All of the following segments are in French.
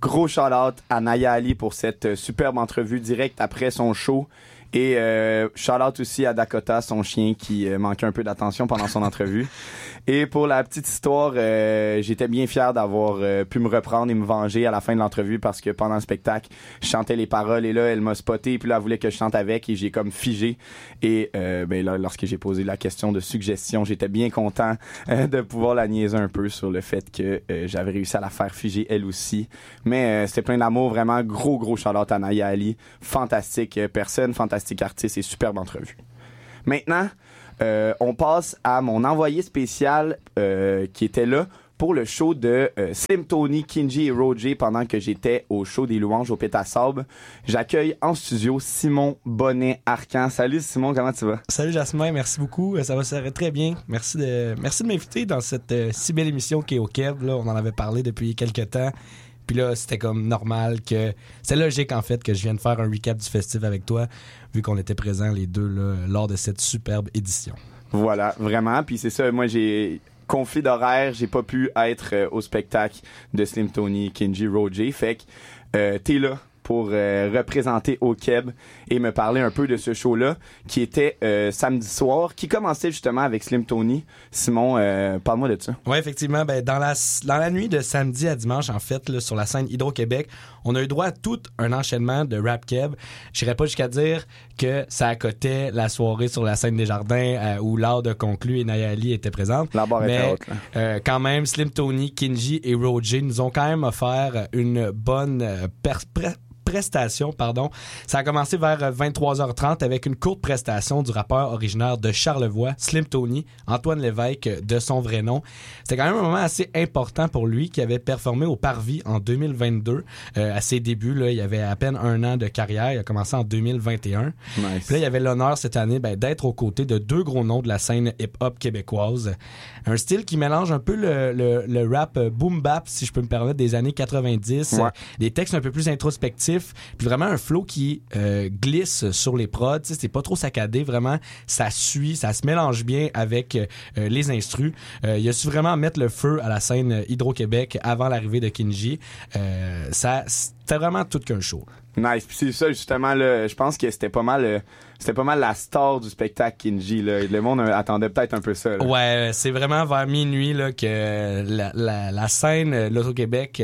gros shout-out à Naya Ali pour cette superbe entrevue directe après son show. Et shout-out aussi à Dakota, son chien qui manquait un peu d'attention pendant son entrevue. Et pour la petite histoire, j'étais bien fier d'avoir pu me reprendre et me venger à la fin de l'entrevue parce que pendant le spectacle, je chantais les paroles et là, elle m'a spoté puis là, elle voulait que je chante avec et j'ai comme figé. Et là, lorsque j'ai posé la question de suggestion, j'étais bien content de pouvoir la niaiser un peu sur le fait que j'avais réussi à la faire figer elle aussi. Mais c'était plein d'amour, vraiment gros shout-out à Naya Ali. Fantastique personne, fantastique artiste et superbe entrevue. Maintenant, on passe à mon envoyé spécial qui était là pour le show de Slim Tony, Kinji et Roger pendant que j'étais au show des louanges au Pétassable. J'accueille en studio Simon Bonnet-Arcan. Salut Simon, comment tu vas? Salut Jasmin, merci beaucoup. Ça va très bien. Merci de m'inviter dans cette si belle émission qui est au Québec. Là, on en avait parlé depuis quelques temps. Puis là, c'était comme normal que... C'est logique, en fait, que je vienne faire un recap du festival avec toi, vu qu'on était présents les deux là, lors de cette superbe édition. Voilà, vraiment. Puis c'est ça, moi, j'ai... conflit d'horaire, j'ai pas pu être au spectacle de Slim Tony, Kinji, Roger. Fait que t'es là pour représenter au Québec et me parler un peu de ce show-là qui était samedi soir, qui commençait justement avec Slim Tony. Simon, parle-moi de ça. Oui, effectivement. Ben, dans la nuit de samedi à dimanche, en fait, là, sur la scène Hydro-Québec, on a eu droit à tout un enchaînement de rap keb. J'irais pas jusqu'à dire que ça accotait la soirée sur la scène des Jardins où l'art de conclu et Naya Ali étaient présentes. La barre était haute. Quand même, Slim Tony, Kinji et Roger nous ont quand même offert une bonne prestation. Ça a commencé vers 23h30 avec une courte prestation du rappeur originaire de Charlevoix, Slim Tony, Antoine Lévesque de son vrai nom. C'était quand même un moment assez important pour lui qui avait performé au Parvis en 2022. À ses débuts, là, il avait à peine 1 an de carrière. Il a commencé en 2021. Nice. Puis là, il avait l'honneur cette année d'être aux côtés de 2 gros noms de la scène hip-hop québécoise. Un style qui mélange un peu le rap boom-bap, si je peux me permettre, des années 90. Ouais. Des textes un peu plus introspectifs. Puis vraiment un flow qui glisse sur les prods, c'est pas trop saccadé, vraiment ça suit, ça se mélange bien avec les instrus. Il a su vraiment mettre le feu à la scène Hydro-Québec avant l'arrivée de Kinji. C'était vraiment tout qu'un show. Nice. Puis c'est ça justement là, je pense que c'était pas mal la star du spectacle Kinji là. Le monde attendait peut-être un peu ça. Là. Ouais, c'est vraiment vers minuit là que la scène l'Auto-Québec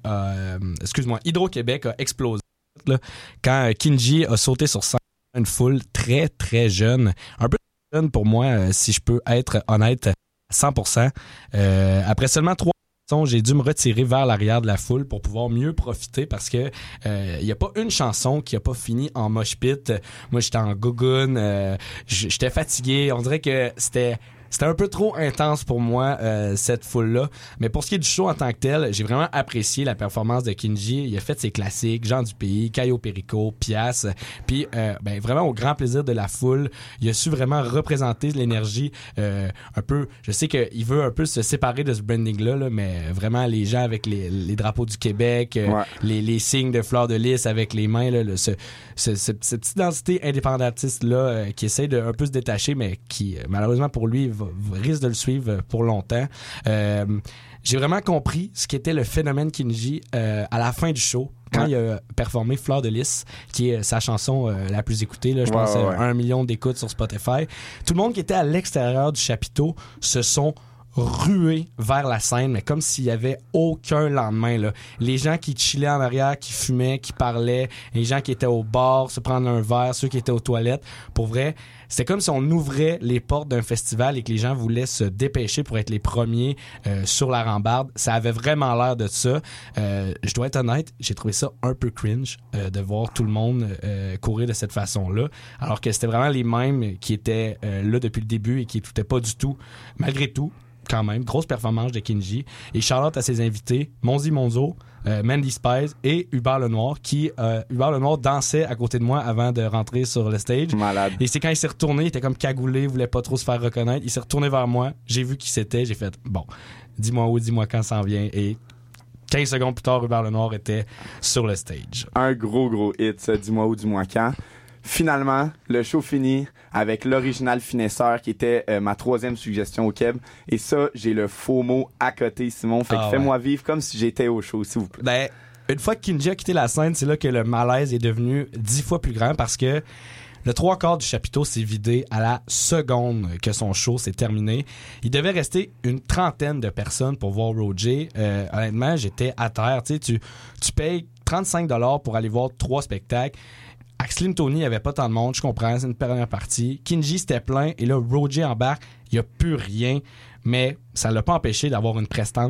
Hydro-Québec a explosé là, quand Kinji a sauté sur scène, une foule très très jeune, un peu jeune pour moi si je peux être honnête à 100%. Après seulement 3 j'ai dû me retirer vers l'arrière de la foule pour pouvoir mieux profiter parce que y a pas une chanson qui a pas fini en mosh pit. Moi j'étais en gougoune, j'étais fatigué, on dirait que c'était un peu trop intense pour moi, cette foule-là. Mais pour ce qui est du show en tant que tel, j'ai vraiment apprécié la performance de Kinji. Il a fait ses classiques, Jean du Pays, Caio Perico, Pias. Puis, vraiment au grand plaisir de la foule, il a su vraiment représenter l'énergie un peu... Je sais qu'il veut un peu se séparer de ce branding-là, là, mais vraiment les gens avec les drapeaux du Québec, ouais. les signes de fleurs de lys avec les mains, là, cette petite identité indépendantiste-là qui essaie de un peu se détacher, mais qui, malheureusement pour lui, risque de le suivre pour longtemps. J'ai vraiment compris ce qu'était le phénomène Kinji à la fin du show, quand il a performé Fleur de Lys, qui est sa chanson la plus écoutée, là, je pense 1 million d'écoutes sur Spotify. Tout le monde qui était à l'extérieur du chapiteau se sont rués vers la scène, mais comme s'il y avait aucun lendemain, là. Les gens qui chillaient en arrière, qui fumaient, qui parlaient, les gens qui étaient au bar, se prendre un verre, ceux qui étaient aux toilettes. Pour vrai, c'était comme si on ouvrait les portes d'un festival et que les gens voulaient se dépêcher pour être les premiers sur la rambarde. Ça avait vraiment l'air de ça. Je dois être honnête, j'ai trouvé ça un peu cringe de voir tout le monde courir de cette façon-là, alors que c'était vraiment les mêmes qui étaient là depuis le début et qui n'écoutaient pas du tout. Malgré tout, quand même, grosse performance de Kinji. Et shout-out à ses invités, Monzi Monzo, Mandy Spice et Hubert Lenoir, Hubert Lenoir dansait à côté de moi avant de rentrer sur le stage. Malade. Et c'est quand il s'est retourné, il était comme cagoulé, voulait pas trop se faire reconnaître. Il s'est retourné vers moi, j'ai vu qui c'était, j'ai fait, bon, dis-moi où, dis-moi quand ça en vient. Et 15 secondes plus tard, Hubert Lenoir était sur le stage. Un gros hit, ça, dis-moi où, dis-moi quand. Finalement, le show finit avec l'original finesseur qui était ma 3e suggestion au Québec. Et ça, j'ai le faux mot à côté, Simon. Fait que fais-moi vivre comme si j'étais au show, s'il vous plaît. Ben, une fois que Kinji a quitté la scène, c'est là que le malaise est devenu 10 fois plus grand parce que le 3/4 du chapiteau s'est vidé à la seconde que son show s'est terminé. Il devait rester une trentaine de personnes pour voir Roger. Honnêtement, j'étais à terre. Tu sais, tu payes 35$ pour aller voir 3 spectacles. À Slim Tony, il n'y avait pas tant de monde, je comprends, c'est une première partie. Kinji, c'était plein, et là, Roger embarque, il n'y a plus rien, mais ça l'a pas empêché d'avoir une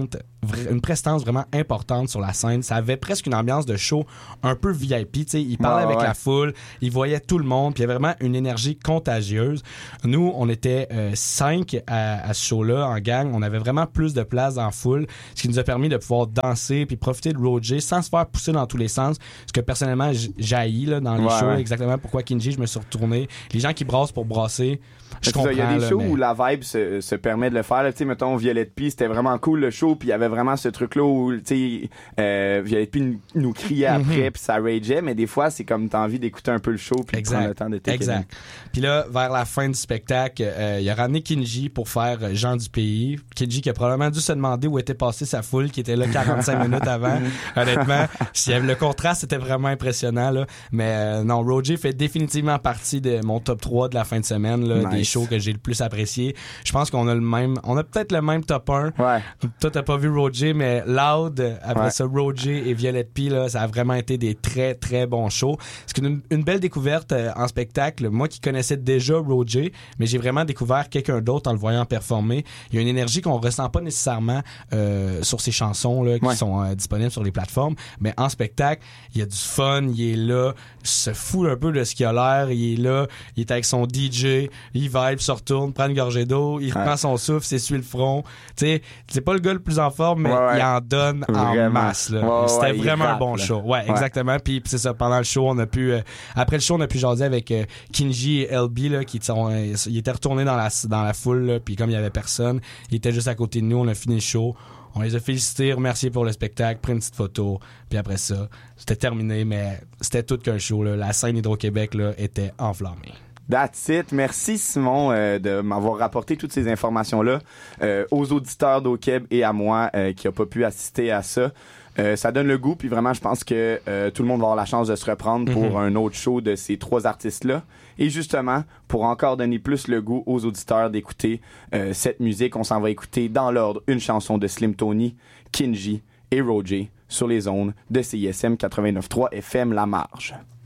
prestance vraiment importante sur la scène. Ça avait presque une ambiance de show un peu VIP, tu sais, il parlait avec la foule, il voyait tout le monde, puis il y avait vraiment une énergie contagieuse. Nous, on était 5 à ce show-là en gang, on avait vraiment plus de place dans la foule, ce qui nous a permis de pouvoir danser puis profiter de Roger sans se faire pousser dans tous les sens, ce que personnellement j'haïs là, dans les shows, exactement pourquoi Kinji, je me suis retourné. Les gens qui brassent pour brasser, je comprends. Il y a des shows où la vibe se permet de le faire. Tu sais, mettons, Violette P, c'était vraiment cool le show, puis il y avait vraiment ce truc-là où, tu sais, Violette P nous criait après, puis ça rageait, mais des fois, c'est comme t'as envie d'écouter un peu le show, puis de prendre le temps de t'écouter. Exact. Puis là, vers la fin du spectacle, il a ramené Kinji pour faire Jean du pays. Kinji qui a probablement dû se demander où était passée sa foule, qui était là 45 minutes avant. Honnêtement, le contraste était vraiment impressionnant, là. Mais non, Roger fait définitivement partie de mon top 3 de la fin de semaine, là, des shows que j'ai le plus apprécié. Je pense qu'on a peut-être le même top 1. Ouais. Toi, t'as pas vu Roger, mais Loud, après ça, Roger et Violette P, là, ça a vraiment été des très, très bons shows. C'est une belle découverte en spectacle. Moi qui connaissais déjà Roger, mais j'ai vraiment découvert quelqu'un d'autre en le voyant performer. Il y a une énergie qu'on ressent pas nécessairement sur ces chansons là, qui sont disponibles sur les plateformes, mais en spectacle, il y a du fun, il est là, il se fout un peu de ce qu'il a l'air, il est là, il est avec son DJ, il vibe, se retourne, prend une gorgée d'eau, il reprend son souffle, s'essuie le front. Tu sais, c'est pas le gars le plus en forme, mais il en donne en masse. Là. C'était vraiment un bon show. Ouais, exactement. Puis c'est ça, pendant le show, on a pu... après le show, on a pu jaser avec Kinji et LB, là, ils étaient retournés dans la foule, là, puis comme il y avait personne, ils étaient juste à côté de nous, on a fini le show. On les a félicités, remerciés pour le spectacle, pris une petite photo, puis après ça, c'était terminé, mais c'était tout qu'un show. Là. La scène Hydro-Québec là, était enflammée. That's it. Merci Simon de m'avoir rapporté toutes ces informations-là aux auditeurs d'O-Québec et à moi qui n'a pas pu assister à ça. Ça donne le goût, puis vraiment, je pense que tout le monde va avoir la chance de se reprendre pour un autre show de ces 3 artistes-là. Et justement, pour encore donner plus le goût aux auditeurs d'écouter cette musique, on s'en va écouter dans l'ordre une chanson de Slim Tony, Kinji et Roger sur les ondes de CISM 89.3 FM La Marge.